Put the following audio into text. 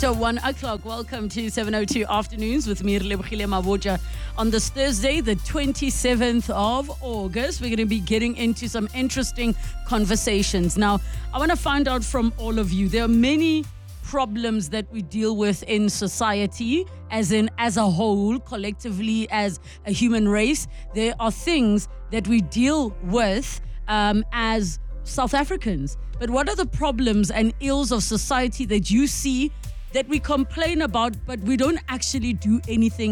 So 1 o'clock, welcome to 7:02 Afternoons with me, Relebogile Mabotja. On this Thursday, the 27th of August, we're going to be getting into some interesting conversations. Now, I want to find out from all of you, there are many problems that we deal with in society, as a whole, collectively, as a human race. There are things that we deal with as South Africans. But what are the problems and ills of society that you see that we complain about, but we don't actually do anything